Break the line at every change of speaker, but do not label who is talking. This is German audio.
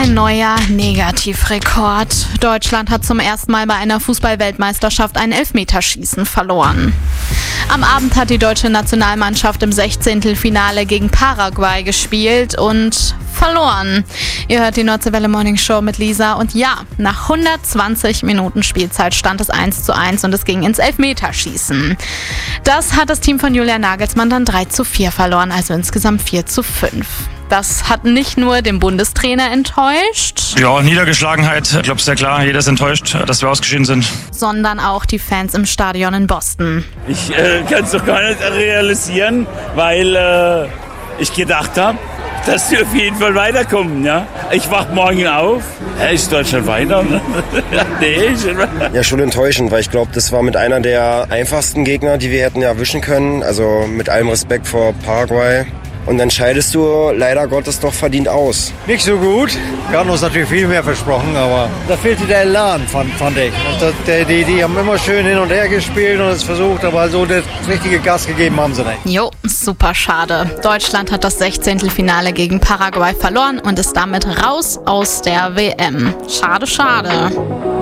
Ein neuer Negativrekord. Deutschland hat zum ersten Mal bei einer Fußball-Weltmeisterschaft ein Elfmeterschießen verloren. Am Abend hat die deutsche Nationalmannschaft im 16. Finale gegen Paraguay gespielt und verloren. Ihr hört die Nordseewelle Morning Show mit Lisa und ja, nach 120 Minuten Spielzeit stand es 1:1 und es ging ins Elfmeterschießen. Das hat das Team von Julian Nagelsmann dann 3:4 verloren, also insgesamt 4:5. Das hat nicht nur den Bundestrainer enttäuscht.
Ja, Niedergeschlagenheit, ich glaube, ist ja klar, jeder ist enttäuscht, dass wir ausgeschieden sind.
Sondern auch die Fans im Stadion in Boston.
Ich kann es doch gar nicht realisieren, weil ich gedacht habe, dass wir auf jeden Fall weiterkommen. Ja? Ich wach morgen auf. Ist Deutschland weiter? Nee.
Ja, schon enttäuschend, weil ich glaube, das war mit einer der einfachsten Gegner, die wir hätten erwischen können. Also mit allem Respekt vor Paraguay. Und dann scheidest du leider Gottes doch verdient aus.
Nicht so gut. Wir hatten uns natürlich viel mehr versprochen, aber da fehlte der Elan, fand ich. Und die haben immer schön hin und her gespielt und es versucht, aber so das richtige Gas gegeben haben sie nicht.
Jo, super schade. Deutschland hat das 16. Finale gegen Paraguay verloren und ist damit raus aus der WM. Schade, schade.